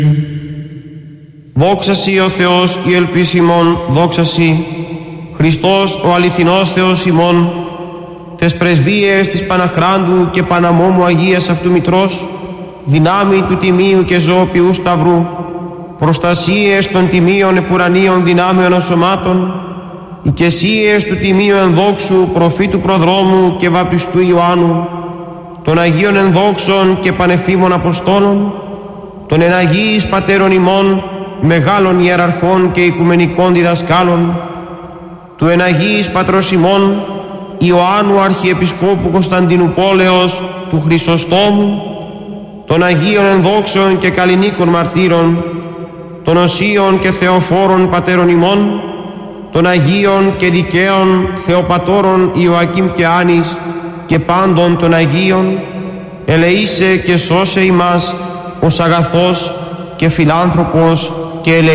Δόξα Σοι ο Θεός η ελπίς ημών, δόξα Σοι, Χριστός ο αληθινός Θεός ημών, τες πρεσβείες της Παναχράντου και Παναμόμου Αγίας αυτού Μητρός, δυνάμει του τιμίου και ζωοποιού σταυρού, προστασίες των τιμίων επουρανίων δυνάμεων ασωμάτων, οικεσίες του τιμίου ενδόξου προφήτου προδρόμου και βαπτιστού Ιωάννου, των Αγίων ενδόξων και πανεφήμων Αποστόλων, των εναγίης πατέρων ημών, μεγάλων ιεραρχών και οικουμενικών διδασκάλων, του εναγίης πατρός ημών, Ιωάννου Αρχιεπισκόπου Κωνσταντινουπόλεως του Χρυσοστόμου, των Αγίων ενδόξων και καλλινίκων μαρτύρων, των οσίων και θεοφόρων πατέρων ημών, των Αγίων και δικαίων Θεοπατώρων Ιωακήμ και Άνης και πάντων των Αγίων, ελεήσε και σώσε ημάς ως αγαθός και φιλάνθρωπος και